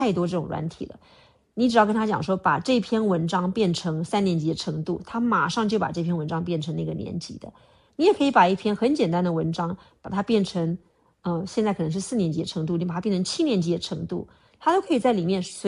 太多这种软体了。你只要跟他讲说把这篇文章变成3年级的程度，他马上就把这篇文章变成那个年级的。你也可以把一篇很简单的文章把它变成现在可能是4年级的程度，你把它变成7年级的程度，它都可以在里面随